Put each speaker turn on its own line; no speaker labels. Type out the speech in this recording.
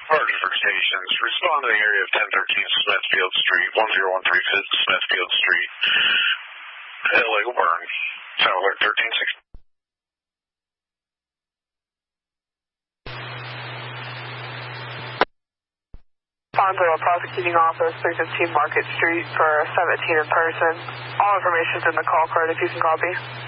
Hartford stations, respond to the area of 1013 Smithfield Street, 1013 Smithfield Street, illegal burn, South Alert 1360.
Fonzilla Prosecuting Office, 315 Market Street for 17 in person. All information's in the call card if you can copy.